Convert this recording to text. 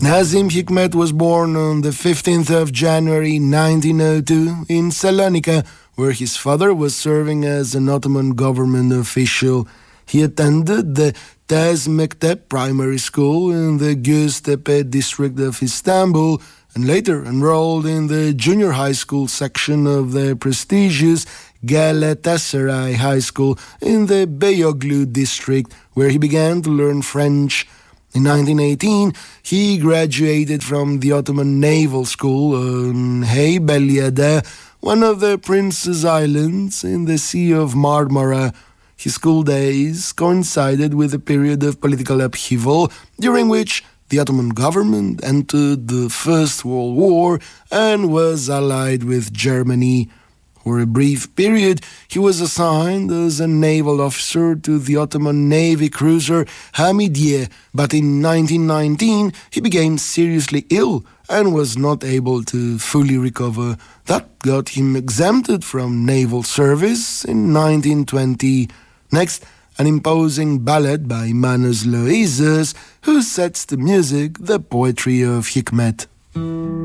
Nazim Hikmet was born on the 15th of January 1902 in Salonika, where his father was serving as an Ottoman government official. He attended the Tez Mektep primary school in the Göztepe district of Istanbul and later enrolled in the junior high school section of the prestigious Galatasaray High School in the Beyoğlu district, where he began to learn French. In 1918, he graduated from the Ottoman Naval School on Heybeliada, one of the Prince's Islands in the Sea of Marmara. His school days coincided with a period of political upheaval, during which the Ottoman government entered the First World War and was allied with Germany. For a brief period, he was assigned as a naval officer to the Ottoman Navy cruiser Hamidiye, but in 1919 he became seriously ill and was not able to fully recover. That got him exempted from naval service in 1920. Next, an imposing ballad by Manos Loizos, who sets to music the poetry of Hikmet.